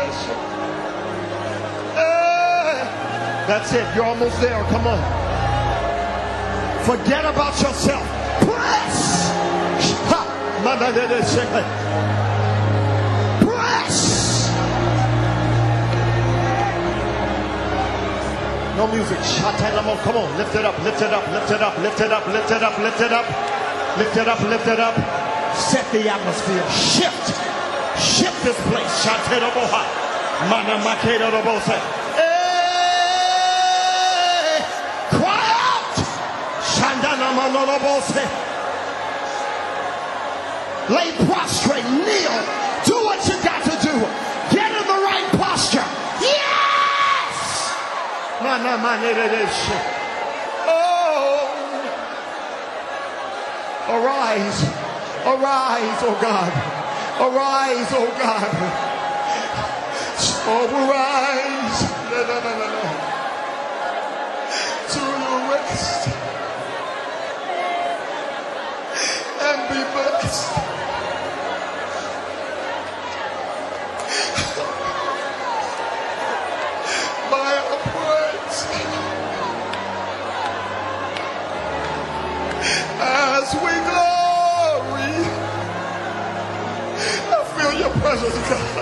That's it. You're almost there. Come on. Forget about yourself. Press. Press. No music. Come on. Lift it up. Lift it up. Lift it up. Lift it up. Lift it up. Lift it up. Lift it up. Lift it up. Set the atmosphere. Shift. Shift this place. Cry out. Lay prostrate. Kneel. Do what you got to do. Get in the right posture. Yes. Oh. Arise. Arise, oh God. Arise, oh God. Oh, arise. To your rest. And be blessed. By our praise. As we glory. I feel your presence, God.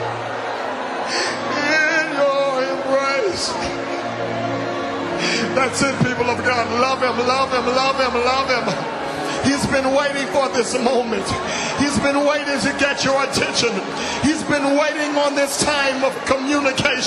In your embrace. That's it, people of God. Love him, love him, love him, love him. He's been waiting for this moment. He's been waiting to get your attention. He's been waiting on this time of communication.